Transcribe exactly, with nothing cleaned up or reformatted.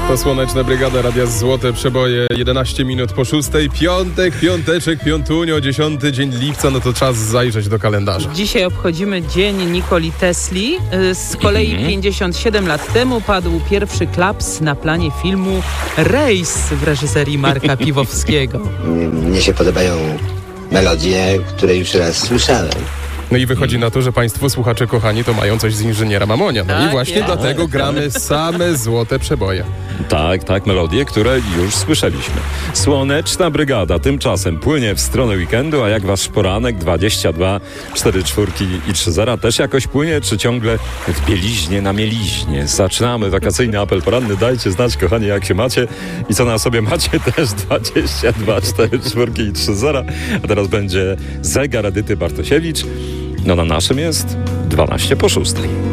To Słoneczna Brygada, Radia Złote Przeboje, jedenaście minut po szóstej, piątek, piąteczek, piątunio, dziesiąty dzień lipca, no to czas zajrzeć do kalendarza. Dzisiaj obchodzimy Dzień Nikoli Tesli. Z kolei mm-hmm. pięćdziesiąt siedem lat temu padł pierwszy klaps na planie filmu Rejs w reżyserii Marka Piwowskiego. Mnie się podobają melodie, które już raz słyszałem. No i wychodzi na to, że państwo, słuchacze kochani, to mają coś z inżyniera Mamonia. No tak, i właśnie jest. dlatego gramy same złote przeboje. Tak, tak, melodie, które już słyszeliśmy. Słoneczna Brygada tymczasem płynie w stronę weekendu, a jak wasz poranek dwadzieścia dwa, cztery czwórki i trzy zera też jakoś płynie, czy ciągle w bieliźnie na mieliźnie? Zaczynamy wakacyjny apel poranny. Dajcie znać, kochani, jak się macie i co na sobie macie też dwadzieścia dwa, cztery czwórki i trzy zera. A teraz będzie zegar Edyty Bartosiewicz. No na naszym jest dwanaście po szóstej.